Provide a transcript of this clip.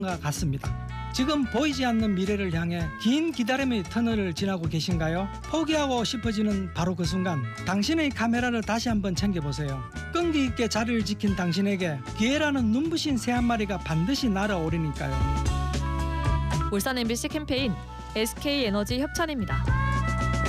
같습니다. 지금 보이지 않는 미래를 향해 긴 기다림의 터널을 지나고 계신가요? 포기하고 싶어지는 바로 그 순간 당신의 카메라를 다시 한번 챙겨보세요. 끈기 있게 자리를 지킨 당신에게 기회라는 눈부신 새 한 마리가 반드시 날아오르니까요. 울산 MBC 캠페인 SK에너지 협찬입니다.